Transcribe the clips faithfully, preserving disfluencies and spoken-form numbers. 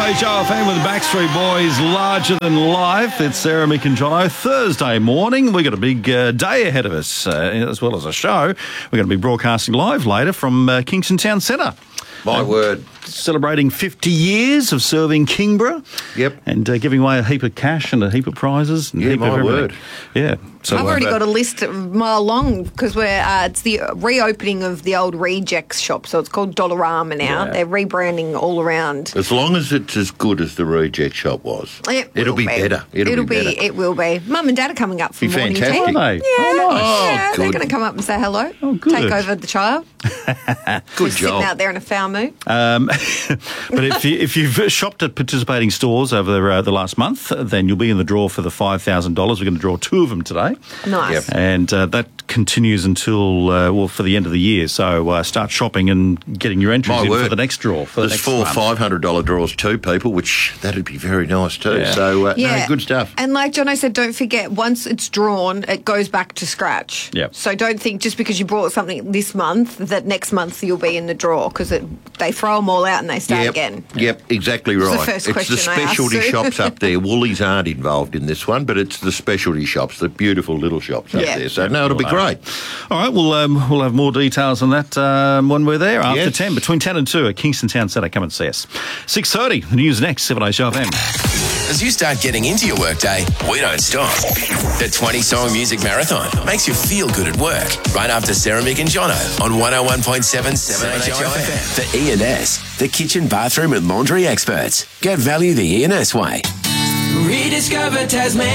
H R F M with the Backstreet Boys, Larger Than Life. It's Sarah, Mick and Jono. Thursday morning, we've got a big uh, day ahead of us, uh, as well as a show. We're going to be broadcasting live later from uh, Kingston Town Centre. My uh, word. Celebrating fifty years of serving Kingborough. Yep. And uh, giving away a heap of cash and a heap of prizes. And yeah, a heap my of everything. word. Yeah. So, I've already uh, got a list a mile long because we're uh, it's the reopening of the old Rejects shop, so it's called Dollarama now. Yeah. They're rebranding all around. As long as it's as good as the Reject shop was, It it'll will be, better. It'll, It'll be, be, better. it will be. Mum and Dad are coming up for Be morning fantastic. tea. Are they? Yeah, Oh, nice. yeah, Oh, they're good. going to come up and say hello. Oh, good. Take over the child. Good Sitting job. out there in a foul mood. Um, but if, you, if you've shopped at participating stores over uh, the last month, then you'll be in the draw for the five thousand dollars. We're going to draw two of them today. Nice. Yep. And uh, that continues until, uh, well, for the end of the year. So uh, start shopping and getting your entries My in word. for the next draw. For the There's next four month. five hundred dollar draws too, people, which that'd be very nice too. Yeah. So, uh, Yeah. no, good stuff. And like Jono said, don't forget, once it's drawn, it goes back to scratch. Yep. So don't think just because you bought something this month that next month you'll be in the draw, because they throw them all out and they start Yep. again. Yep, exactly the right. first it's the question I asked specialty Sue. shops up there. Woolies aren't involved in this one, but it's the specialty shops, the beautiful little shops up Yeah. there. So, no, it'll be great. All right, we'll, um, we'll have more details on that um, when we're there after Yes. ten, between ten and two at Kingston Town Centre. Come and see us. six thirty, the news next, seven H R F M. As you start getting into your workday, we don't stop. The twenty-song music marathon makes you feel good at work. Right after Sarah, Mick and Jono on one oh one point seven seven H R F M. For E and S, the kitchen, bathroom and laundry experts. Get value the E and S way. Rediscover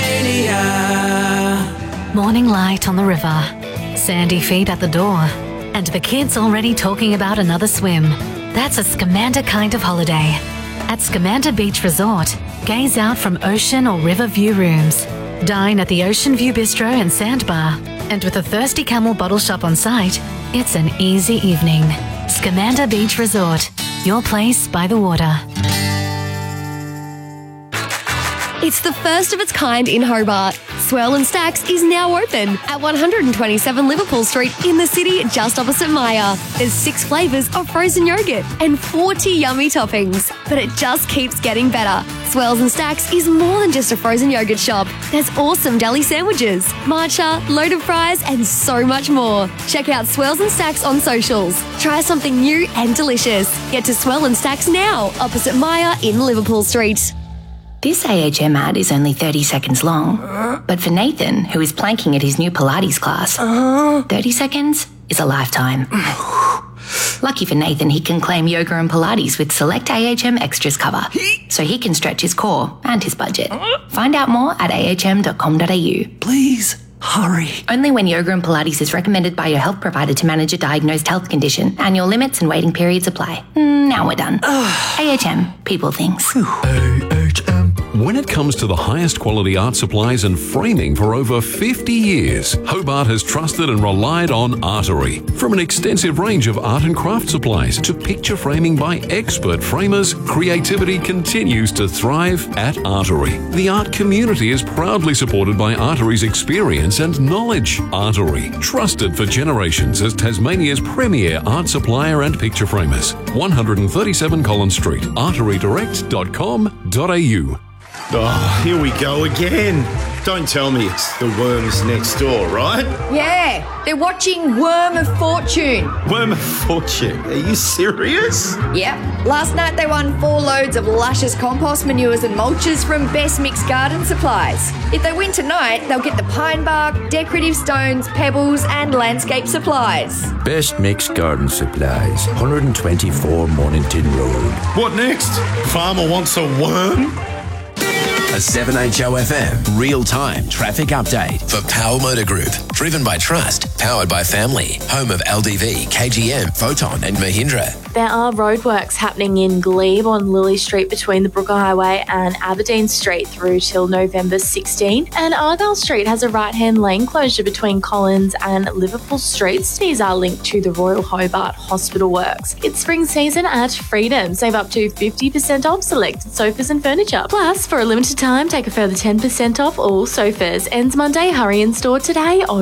Tasmania. Morning light on the river, sandy feet at the door, and the kids already talking about another swim. That's a Scamander kind of holiday. At Scamander Beach Resort, gaze out from ocean or river view rooms. Dine at the Ocean View Bistro and Sandbar. And with a Thirsty Camel bottle shop on site, it's an easy evening. Scamander Beach Resort, your place by the water. It's the first of its kind in Hobart. Swirl and Stacks is now open at one twenty-seven Liverpool Street in the city just opposite Maya. There's six flavours of frozen yogurt and forty yummy toppings. But it just keeps getting better. Swirls and Stacks is more than just a frozen yogurt shop. There's awesome deli sandwiches, matcha, loaded fries and so much more. Check out Swirls and Stacks on socials. Try something new and delicious. Get to Swirl and Stacks now, opposite Maya in Liverpool Street. This A H M ad is only thirty seconds long, but for Nathan, who is planking at his new Pilates class, thirty seconds is a lifetime. Lucky for Nathan, he can claim yoga and Pilates with select A H M extras cover, so he can stretch his core and his budget. Find out more at a h m dot com dot a u. Please, hurry. Only when yoga and Pilates is recommended by your health provider to manage a diagnosed health condition. Annual limits and waiting periods apply. Mm, now we're done. A H M, people things. A H M. When it comes to the highest quality art supplies and framing for over fifty years, Hobart has trusted and relied on Artery. From an extensive range of art and craft supplies to picture framing by expert framers, creativity continues to thrive at Artery. The art community is proudly supported by Artery's experience and knowledge. Artery, trusted for generations as Tasmania's premier art supplier and picture framers. one thirty-seven Collins Street, artery direct dot com dot a u. Oh, here we go again. Don't tell me it's the worms next door, right? Yeah, they're watching Worm of Fortune. Worm of Fortune. Are you serious? Yep. Last night they won four loads of luscious compost manures and mulches from Best Mixed Garden Supplies. If they win tonight, they'll get the pine bark, decorative stones, pebbles and landscape supplies. Best Mixed Garden Supplies, one twenty-four Mornington Road. What next? Farmer wants a worm? A seven H O F M real-time traffic update for Power Motor Group. Driven by trust, powered by family. Home of L D V, K G M, Photon and Mahindra. There are roadworks happening in Glebe on Lily Street between the Brooker Highway and Aberdeen Street through till November sixteenth. And Argyle Street has a right-hand lane closure between Collins and Liverpool Streets. These are linked to the Royal Hobart Hospital Works. It's spring season at Freedom. Save up to fifty percent off selected sofas and furniture. Plus, for a limited time, take a further ten percent off all sofas. Ends Monday. Hurry in store today. Oh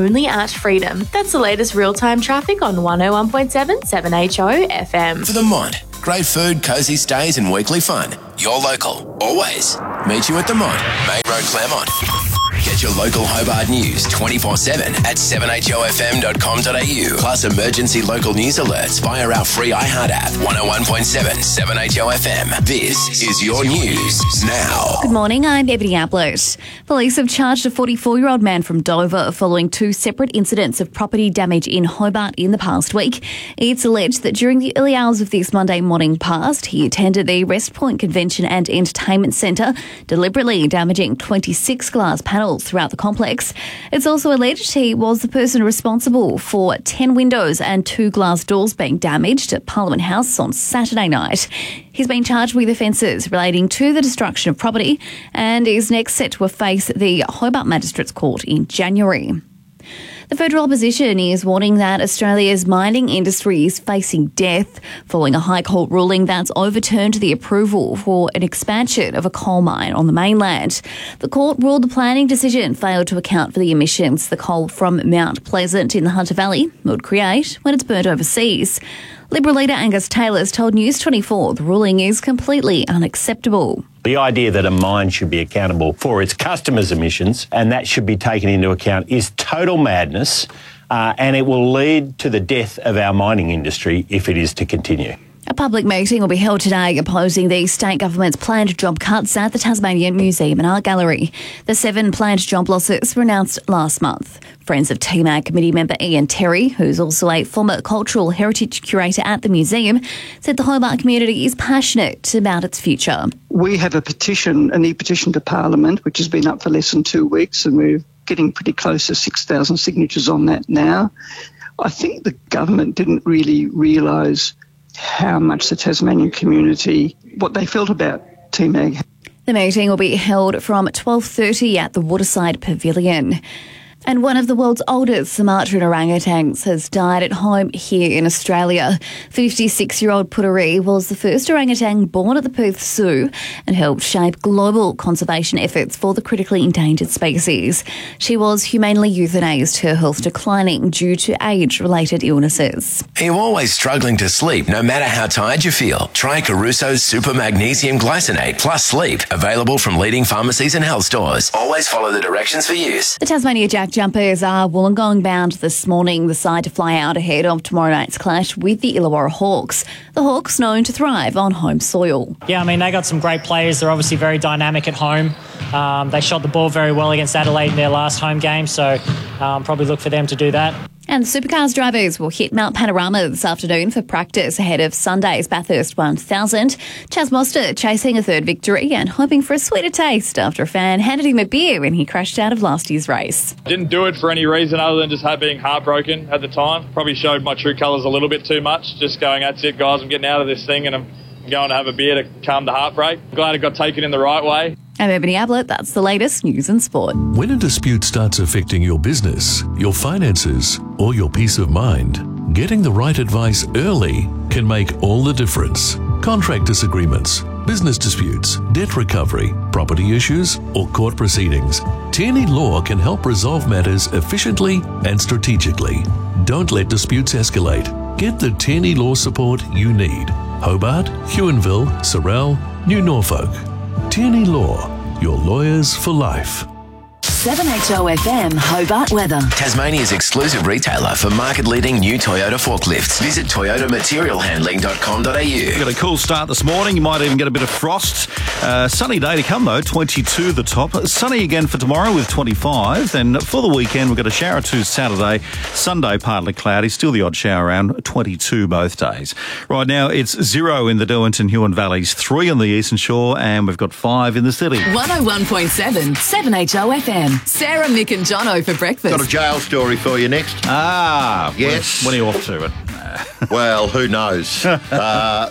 only at Freedom. That's the latest real-time traffic on one oh one point seven seven H O F M. For the Mont. Great food, cosy stays and weekly fun. You're local, always. Meet you at the Mont, Main Road, Claremont. Get your local Hobart news twenty-four seven at seven H O F M dot com dot A U. Plus emergency local news alerts via our free iHeart app. one oh one point seven, seven H O F M. This is your news now. Good morning, I'm Ebony Ablett. Police have charged a forty-four-year-old man from Dover following two separate incidents of property damage in Hobart in the past week. It's alleged that during the early hours of this Monday morning past, he attended the Rest Point Convention and Entertainment Centre, deliberately damaging twenty-six glass panels throughout the complex. It's also alleged he was the person responsible for ten windows and two glass doors being damaged at Parliament House on Saturday night. He's been charged with offences relating to the destruction of property and is next set to face the Hobart Magistrates Court in January. The federal opposition is warning that Australia's mining industry is facing death following a High Court ruling that's overturned the approval for an expansion of a coal mine on the mainland. The court ruled the planning decision failed to account for the emissions the coal from Mount Pleasant in the Hunter Valley would create when it's burnt overseas. Liberal leader Angus Taylor has told News twenty-four the ruling is completely unacceptable. The idea that a mine should be accountable for its customers' emissions and that should be taken into account is total madness, uh, and it will lead to the death of our mining industry if it is to continue. A public meeting will be held today opposing the state government's planned job cuts at the Tasmanian Museum and Art Gallery. The seven planned job losses were announced last month. Friends of T MAG committee member Ian Terry, who's also a former cultural heritage curator at the museum, said the Hobart community is passionate about its future. We have a petition, an e-petition to Parliament, which has been up for less than two weeks, and we're getting pretty close to six thousand signatures on that now. I think the government didn't really realise how much the Tasmanian community, what they felt about T MAG. The meeting will be held from twelve thirty at the Waterside Pavilion. And one of the world's oldest Sumatran orangutans has died at home here in Australia. fifty-six-year-old Puteri was the first orangutan born at the Perth Zoo and helped shape global conservation efforts for the critically endangered species. She was humanely euthanized, her health declining due to age-related illnesses. Are you always struggling to sleep no matter how tired you feel? Try Caruso's Super Magnesium Glycinate Plus Sleep, available from leading pharmacies and health stores. Always follow the directions for use. The Tasmania Jack Jumpers are Wollongong bound this morning, the side to fly out ahead of tomorrow night's clash with the Illawarra Hawks. The Hawks known to thrive on home soil. Yeah, I mean, they got some great players. They're obviously very dynamic at home. Um, they shot the ball very well against Adelaide in their last home game, so um, probably look for them to do that. And Supercars drivers will hit Mount Panorama this afternoon for practice ahead of Sunday's Bathurst one thousand. Chaz Mostert chasing a third victory and hoping for a sweeter taste after a fan handed him a beer when he crashed out of last year's race. Didn't do it for any reason other than just being heartbroken at the time. Probably showed my true colours a little bit too much. Just going, that's it, guys, I'm getting out of this thing and I'm going to have a beer to calm the heartbreak. Glad it got taken in the right way. I'm Ebony Ablett. That's the latest news and sport. When a dispute starts affecting your business, your finances, or your peace of mind, getting the right advice early can make all the difference. Contract disagreements, business disputes, debt recovery, property issues, or court proceedings. Tierney Law can help resolve matters efficiently and strategically. Don't let disputes escalate. Get the Tierney Law support you need. Hobart, Huonville, Sorell, New Norfolk. Tierney Law, your lawyers for life. seven H O F M Hobart weather. Tasmania's exclusive retailer for market-leading new Toyota forklifts. Visit toyota material handling dot com dot a u. We've got a cool start this morning. You might even get a bit of frost. Uh, sunny day to come, though, twenty-two the top. Sunny again for tomorrow with twenty-five. Then for the weekend, we've got a shower or two Saturday. Sunday, partly cloudy. Still the odd shower around, twenty-two both days. Right now, it's zero in the Derwent and Huon Valleys, three on the Eastern Shore, and we've got five in the city. one oh one point seven, seven H O F M. Sarah, Mick and Jono for breakfast. Got a jail story for you next. Ah, yes. When are you off to it? Well, who knows? uh,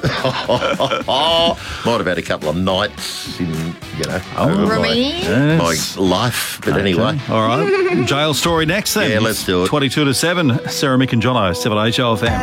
might have had a couple of nights in, you know, oh, over my, yes. my life. But okay. anyway. All right. Jail story next then. Yeah, let's do it. twenty-two to seven. Sarah, Mick and Jono, seven H O F M.